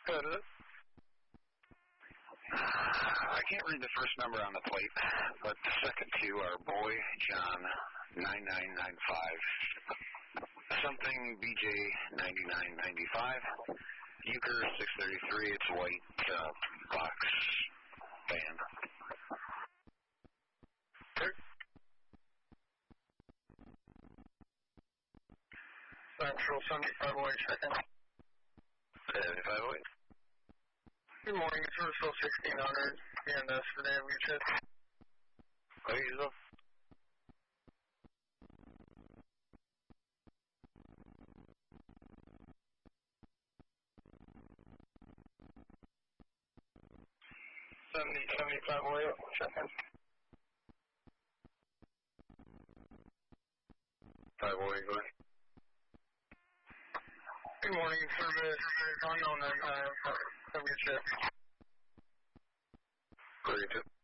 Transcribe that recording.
Good. I can't read the first number on the plate, but the second two are Boy John 9995, something BJ 9995, Euchre 633. It's a white box band. Central 7508, checking. 7508. Good morning, it's Russell 1600, PNS for Dave Leachett. What are you? Checking. 508, go ahead. Good morning, service unknown that time. Leachett. 32.